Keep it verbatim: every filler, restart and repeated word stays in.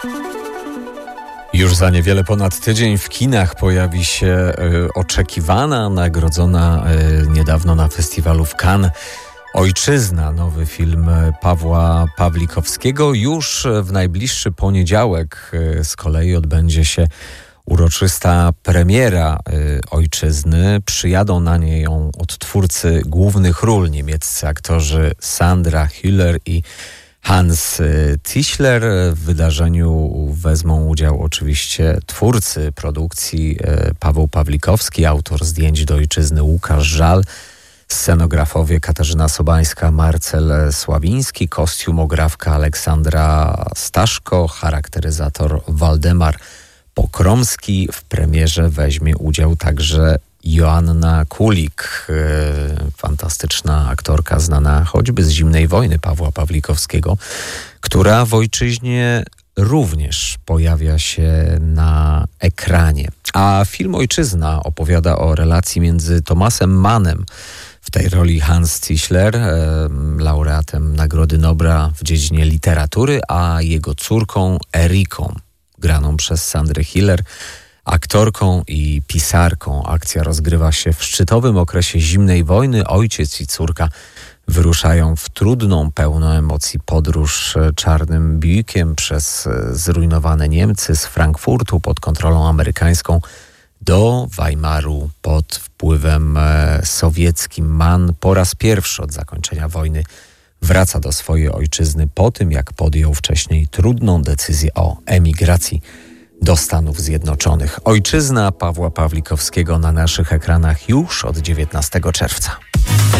Już za niewiele ponad tydzień w kinach pojawi się y, oczekiwana, nagrodzona y, niedawno na festiwalu w Cannes Ojczyzna, nowy film Pawła Pawlikowskiego. Już w najbliższy poniedziałek y, z kolei odbędzie się uroczysta premiera y, Ojczyzny. Przyjadą na niej odtwórcy głównych ról, niemieccy aktorzy Sandra Hüller i Hans Tischler. W wydarzeniu wezmą udział oczywiście twórcy produkcji Paweł Pawlikowski, autor zdjęć do Ojczyzny Łukasz Żal, scenografowie Katarzyna Sobańska, Marcel Sławiński, kostiumografka Aleksandra Staszko, charakteryzator Waldemar Pokromski. W premierze weźmie udział także Joanna Kulik, fantastyczna aktorka znana choćby z Zimnej Wojny Pawła Pawlikowskiego, która w Ojczyźnie również pojawia się na ekranie. A film Ojczyzna opowiada o relacji między Thomasem Mannem, w tej roli Hans Tischler, laureatem Nagrody Nobla w dziedzinie literatury, a jego córką Eriką, graną przez Sandrę Hüller, aktorką i pisarką. Akcja rozgrywa się w szczytowym okresie zimnej wojny. Ojciec i córka wyruszają w trudną, pełną emocji podróż czarnym Buickiem przez zrujnowane Niemcy z Frankfurtu pod kontrolą amerykańską do Weimaru pod wpływem sowieckim. Mann po raz pierwszy od zakończenia wojny wraca do swojej ojczyzny po tym, jak podjął wcześniej trudną decyzję o emigracji do Stanów Zjednoczonych. Ojczyzna Pawła Pawlikowskiego na naszych ekranach już od dziewiętnastego czerwca.